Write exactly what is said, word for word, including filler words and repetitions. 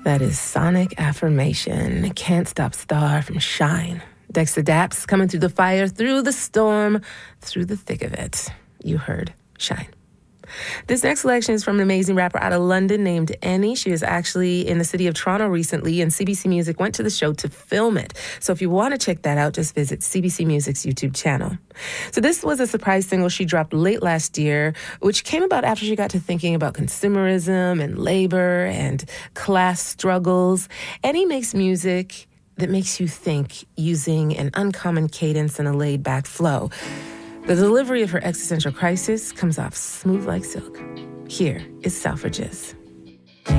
That is Sonic Affirmation. Can't Stop Star from Shine. Dexter Daps coming through the fire, through the storm, through the thick of it. You heard Shine. This next selection is from an amazing rapper out of London named Annie. She is actually in the city of Toronto recently, and C B C Music went to the show to film it. So if you want to check that out, just visit C B C Music's YouTube channel. So this was a surprise single she dropped late last year, which came about after she got to thinking about consumerism and labor and class struggles. Annie makes music that makes you think using an uncommon cadence and a laid-back flow. The delivery of her existential crisis comes off smooth like silk. Here is Selfridges.